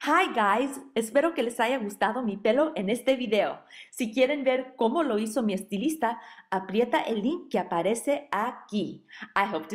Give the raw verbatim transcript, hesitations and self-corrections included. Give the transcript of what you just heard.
Hi guys, espero que les haya gustado mi pelo en este video. Si quieren ver cómo lo hizo mi estilista, aprieta el link que aparece aquí. I hope to